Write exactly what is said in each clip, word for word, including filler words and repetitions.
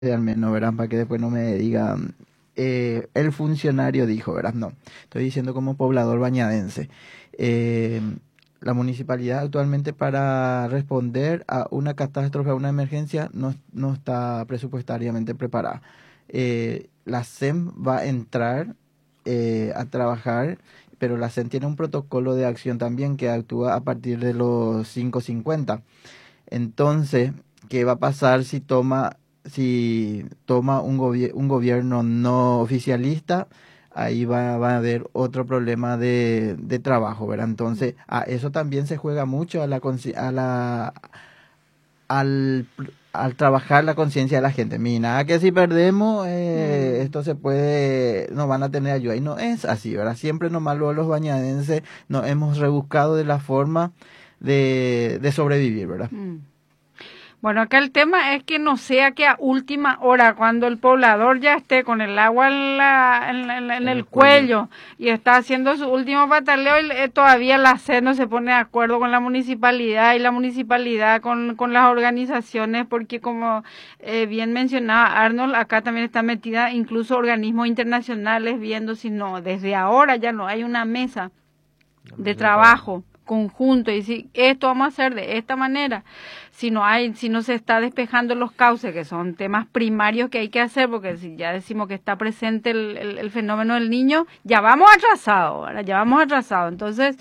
al menos, ¿verdad? Para que después no me digan, eh, el funcionario dijo, ¿verdad? No, estoy diciendo como poblador bañadense. Eh, la municipalidad actualmente para responder a una catástrofe, a una emergencia, no, no está presupuestariamente preparada. Eh, la S E M va a entrar eh, a trabajar, pero la S E M tiene un protocolo de acción también que actúa a partir de los cinco cincuenta. Entonces, ¿qué va a pasar si toma, si toma un, gobi- un gobierno no oficialista? Ahí va, va a haber otro problema de, de trabajo, ¿verdad? Entonces, a eso también se juega mucho a la, consci- a la al, al trabajar la conciencia de la gente. Mira, que si perdemos, eh, Mm. esto se puede, no van a tener ayuda. Y no es así, ¿verdad? Siempre nomás luego los bañadenses nos hemos rebuscado de la forma de, de sobrevivir, ¿verdad? Mm. Bueno, acá el tema es que no sea que a última hora, cuando el poblador ya esté con el agua en, la, en, la- en la- en En el el cuello. cuello y está haciendo su último pataleo y eh, todavía la S E D no se pone de acuerdo con la municipalidad y la municipalidad con, con las organizaciones, porque como eh, bien mencionaba Arnold, acá también está metida incluso organismos internacionales viendo si no, desde ahora ya no hay una mesa de trabajo conjunto y si esto vamos a hacer de esta manera, si no hay, si no se está despejando los cauces, que son temas primarios que hay que hacer, porque si ya decimos que está presente el, el, el fenómeno del niño, ya vamos atrasados, ¿verdad? Ya vamos atrasados. Entonces,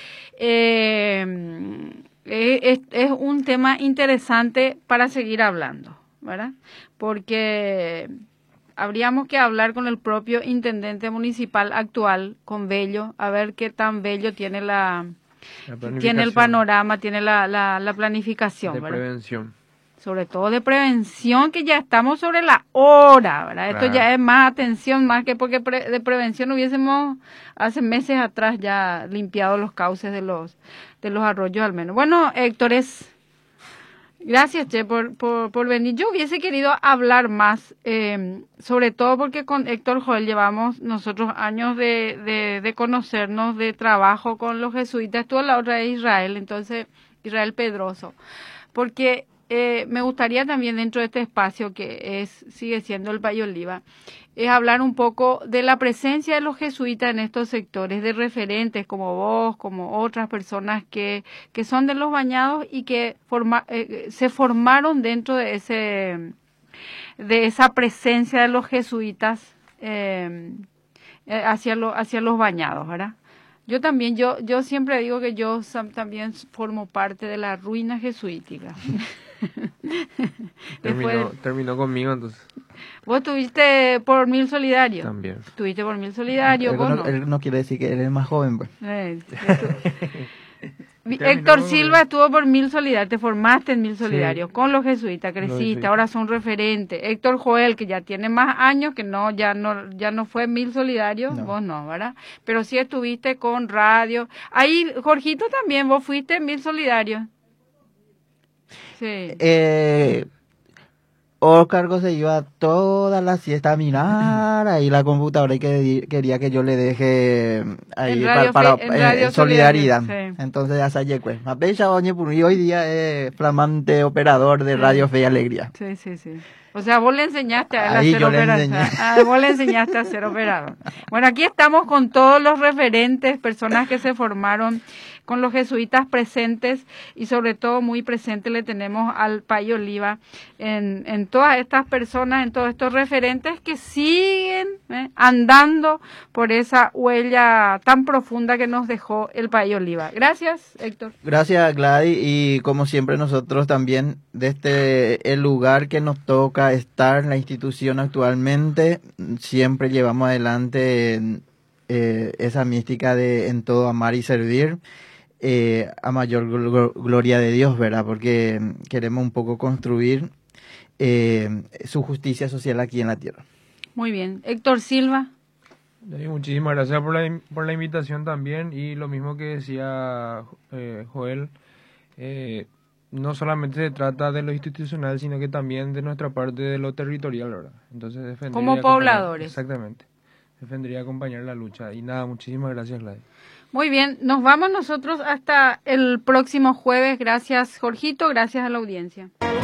eh, es, es un tema interesante para seguir hablando, ¿verdad? Porque habríamos que hablar con el propio intendente municipal actual, con Bello, a ver qué tan Bello tiene la La tiene el planificación panorama, tiene la, la, la planificación, de ¿verdad? prevención. Sobre todo de prevención, que ya estamos sobre la hora, ¿verdad? Esto Claro. ya es más atención, más que porque pre- de prevención hubiésemos hace meses atrás ya limpiado los cauces de los de los arroyos al menos. Bueno, Héctor, es gracias, Che, por, por, por venir. Yo hubiese querido hablar más, eh, sobre todo porque con Héctor Joel llevamos nosotros años de, de, de conocernos, de trabajo con los jesuitas. Estuvo la otra de Israel, entonces Israel Pedroso. Porque eh, me gustaría también dentro de este espacio que es sigue siendo el Valle Oliva, es hablar un poco de la presencia de los jesuitas en estos sectores, de referentes como vos, como otras personas que, que son de los bañados y que forma, eh, se formaron dentro de ese de esa presencia de los jesuitas eh, eh, hacia, lo, hacia los bañados, ¿verdad? Yo también, yo, yo siempre digo que yo sam- también formo parte de la ruina jesuítica. Terminó, Después, terminó conmigo entonces. vos tuviste por Mil Solidario. También. Tuviste por Mil Solidario, Él vos no, no. él no quiere decir que él es más joven, pues. Eh, estu- Vi- Terminó Héctor conmigo. Silva estuvo por Mil Solidarios, te formaste en Mil Sí. Solidarios, con los jesuitas, Los creciste, jesuitas. ahora son referentes. Héctor Joel, que ya tiene más años, que no, ya no, ya no fue Mil Solidarios, No. vos no, ¿verdad? Pero sí estuviste con radio. Ahí, Jorgito, también, vos fuiste Mil Solidarios. Sí. Eh, Oscar se iba toda la siesta a mirar ahí la computadora y que, quería que yo le deje ahí En Radio para, Fe- para en eh, Radio solidaridad. Solidario, sí. Entonces ya se pues. Apecha oñe por- y hoy día es flamante operador de Sí. Radio Fe y Alegría. Sí, sí, sí. O sea, vos le enseñaste a él a Ahí ser yo le operador. enseñé. Ah, vos le enseñaste a ser operador. Bueno, aquí estamos con todos los referentes, personas que se formaron con los jesuitas presentes y sobre todo muy presente le tenemos al Payo Oliva en, en todas estas personas, en todos estos referentes que siguen ¿eh? andando por esa huella tan profunda que nos dejó el Payo Oliva. Gracias, Héctor. Gracias, Gladys, y como siempre nosotros también desde el lugar que nos toca estar, la institución actualmente, siempre llevamos adelante eh, esa mística de en todo amar y servir, eh, a mayor gl- gloria de Dios, ¿verdad? Porque queremos un poco construir eh, su justicia social aquí en la tierra. Muy bien. Héctor Silva. Y muchísimas gracias por la, in- por la invitación también y lo mismo que decía eh, Joel, eh, no solamente se trata de lo institucional, sino que también de nuestra parte de lo territorial, ¿verdad? Entonces defender Como y acompañar- pobladores. Exactamente, defender y acompañar la lucha. Y nada, muchísimas gracias, Gladys. Muy bien, nos vamos nosotros hasta el próximo jueves. Gracias, Jorgito, gracias a la audiencia.